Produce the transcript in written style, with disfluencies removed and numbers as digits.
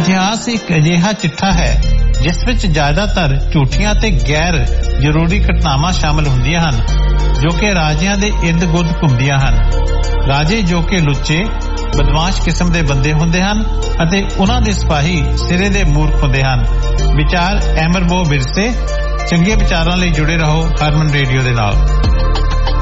ਇਤਿਹਾਸ ਇੱਕ ਅਜਿਹਾ ਚਿੱਠਾ ਹੈ ਜਿਸ ਵਿੱਚ ਜ਼ਿਆਦਾਤਰ ਝੂਠੀਆਂ ਤੇ ਗੈਰ ਜ਼ਰੂਰੀ ਘਟਨਾਵਾਂ ਸ਼ਾਮਲ ਹੁੰਦੀਆਂ ਹਨ ਜੋ ਕਿ ਰਾਜਿਆਂ ਦੇ ਇਰਦ ਗੁਰਦ ਘੁੰਮਦੀਆਂ ਹਨ। ਰਾਜੇ ਜੋ ਕਿ ਲੁੱਚੇ ਬਦਮਾਸ਼ ਕਿਸਮ ਦੇ ਬੰਦੇ ਹੁੰਦੇ ਹਨ ਅਤੇ ਉਹਨਾਂ ਦੇ ਸਿਪਾਹੀ ਸਿਰੇ ਦੇ ਮੂਰਖ ਹੁੰਦੇ ਹਨ। ਵਿਚਾਰ ਐਮਰਬੋ ਵਿਰਸੇ। ਚੰਗੇ ਵਿਚਾਰਾਂ ਲਈ ਜੁੜੇ ਰਹੋ ਹਰਮਨ ਰੇਡੀਓ ਦੇ ਨਾਲ।